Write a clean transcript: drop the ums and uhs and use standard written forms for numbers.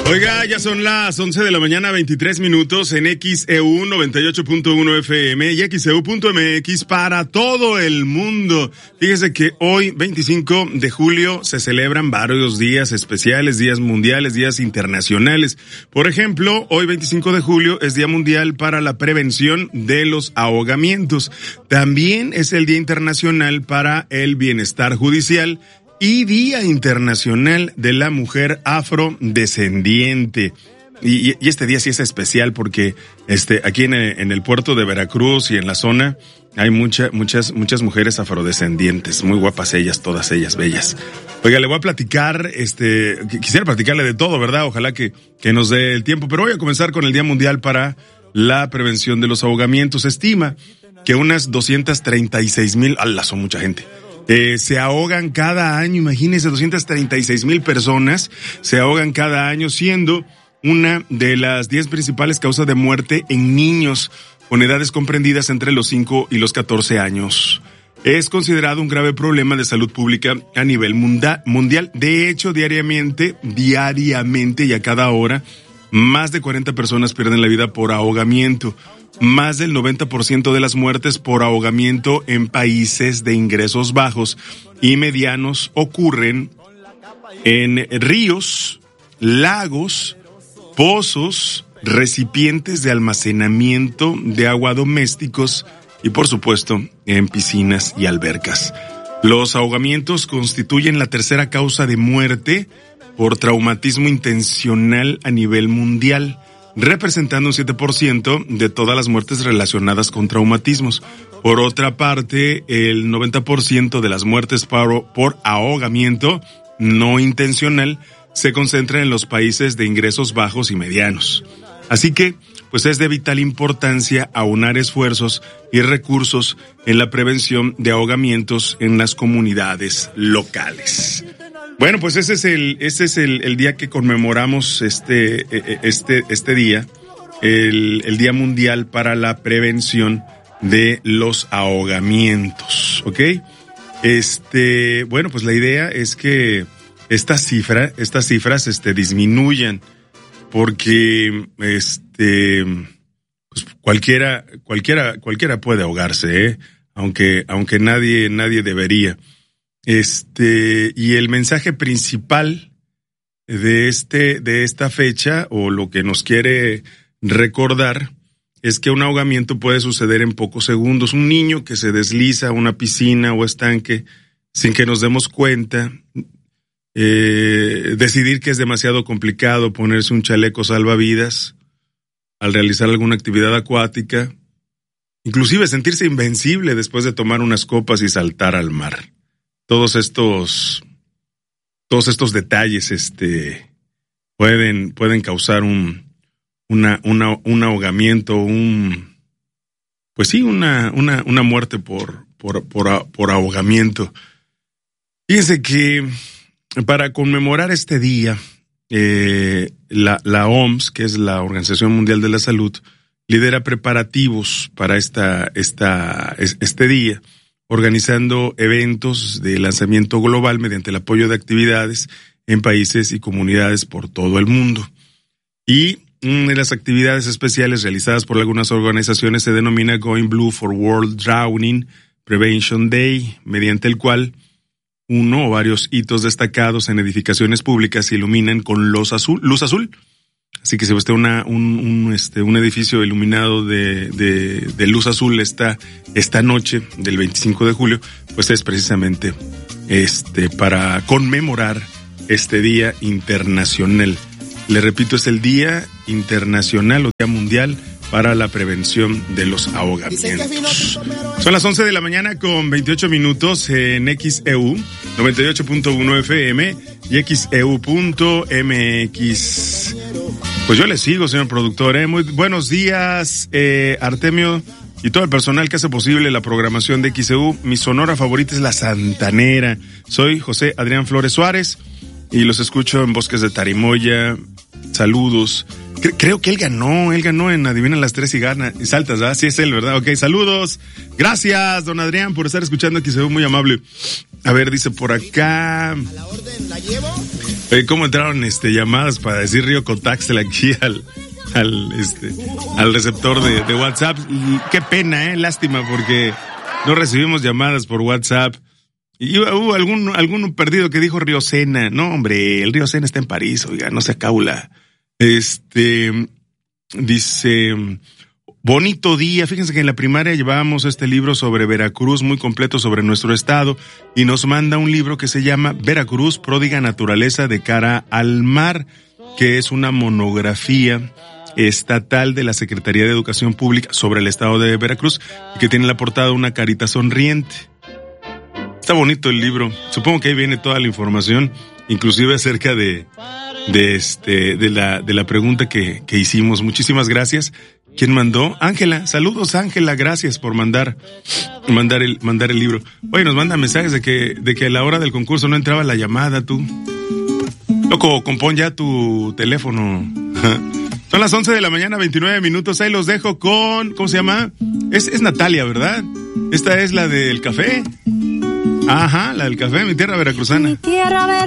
Oiga, ya son las 11 de la mañana, 23 minutos en XEU 98.1 FM y XEU.mx para todo el mundo. Fíjese que hoy, 25 de julio, se celebran varios días especiales, días mundiales, días internacionales. Por ejemplo, hoy, 25 de julio, es Día Mundial para la Prevención de los Ahogamientos. También es el Día Internacional para el Bienestar Judicial y Día Internacional de la Mujer Afrodescendiente. Y este día sí es especial porque aquí en el puerto de Veracruz y en la zona hay muchas mujeres afrodescendientes, muy guapas ellas, todas ellas bellas. Oiga, le voy a platicar, quisiera platicarle de todo, ¿verdad? Ojalá que nos dé el tiempo, pero voy a comenzar con el Día Mundial para la Prevención de los Ahogamientos. Se estima que unas 236,000, son mucha gente. Se ahogan cada año, imagínense, 236,000 personas se ahogan cada año, siendo una de las 10 principales causas de muerte en niños con edades comprendidas entre los 5 y los 14 años. Es considerado un grave problema de salud pública a nivel mundial. De hecho, diariamente y a cada hora, más de 40 personas pierden la vida por ahogamiento. Más del 90% de las muertes por ahogamiento en países de ingresos bajos y medianos ocurren en ríos, lagos, pozos, recipientes de almacenamiento de agua domésticos y, por supuesto, en piscinas y albercas. Los ahogamientos constituyen la tercera causa de muerte por traumatismo intencional a nivel mundial, representando un 7% de todas las muertes relacionadas con traumatismos. Por otra parte, el 90% de las muertes por ahogamiento no intencional se concentra en los países de ingresos bajos y medianos. Así que, pues es de vital importancia aunar esfuerzos y recursos en la prevención de ahogamientos en las comunidades locales. Bueno, pues ese es el día que conmemoramos este día, el Día Mundial para la Prevención de los Ahogamientos, ¿ok? Bueno, pues la idea es que estas cifras disminuyan, porque pues cualquiera puede ahogarse, aunque nadie debería. Y el mensaje principal de esta fecha, o lo que nos quiere recordar, es que un ahogamiento puede suceder en pocos segundos. Un niño que se desliza a una piscina o estanque sin que nos demos cuenta, decidir que es demasiado complicado ponerse un chaleco salvavidas al realizar alguna actividad acuática, inclusive sentirse invencible después de tomar unas copas y saltar al mar. Todos estos detalles pueden causar un ahogamiento, una muerte por ahogamiento. Fíjense que para conmemorar este día, la OMS, que es la Organización Mundial de la Salud, lidera preparativos para este día, organizando eventos de lanzamiento global mediante el apoyo de actividades en países y comunidades por todo el mundo. Y una de las actividades especiales realizadas por algunas organizaciones se denomina Going Blue for World Drowning Prevention Day, mediante el cual uno o varios hitos destacados en edificaciones públicas se iluminan con luz azul. Así que si usted un edificio iluminado de luz azul esta noche del 25 de julio, pues es precisamente para conmemorar este Día Internacional. Le repito, es el Día Internacional o Día Mundial para la Prevención de los Ahogamientos. Son las 11 de la mañana con 28 minutos en XEU 98.1 FM y XEU.mx. Pues yo le sigo, señor productor. Muy buenos días, Artemio y todo el personal que hace posible la programación de XEU. Mi sonora favorita es la Santanera. Soy José Adrián Flores Suárez y los escucho en Bosques de Tarimoya. Saludos. Creo que él ganó en Adivina las Tres y gana y saltas, ¿verdad? Sí es él, ¿verdad? Ok, saludos. Gracias, don Adrián, por estar escuchando aquí, se ve muy amable. A ver, dice por acá. ¿A la orden la llevo? ¿Cómo entraron llamadas para decir Río Cotaxtla aquí al receptor de WhatsApp? Qué pena, lástima, porque no recibimos llamadas por WhatsApp. Y hubo algún perdido que dijo Río Sena. No, hombre, el Río Sena está en París, oiga, no se acaula. Dice, bonito día. Fíjense que en la primaria llevábamos este libro sobre Veracruz, muy completo sobre nuestro estado, y nos manda un libro que se llama Veracruz, pródiga naturaleza de cara al mar, que es una monografía estatal de la Secretaría de Educación Pública sobre el estado de Veracruz, y que tiene la portada una carita sonriente. Está bonito el libro. Supongo que ahí viene toda la información, inclusive acerca de la pregunta que hicimos. Muchísimas gracias. ¿Quién mandó? Ángela. Saludos, Ángela. Gracias por mandar el libro. Oye, nos manda mensajes de que a la hora del concurso no entraba la llamada, tú. Loco, compón ya tu teléfono. Son las 11 de la mañana, 29 minutos. Ahí los dejo con, ¿cómo se llama? Es Natalia, ¿verdad? Esta es la del café. Ajá, la del café, mi tierra veracruzana. Mi tierra veracruzana.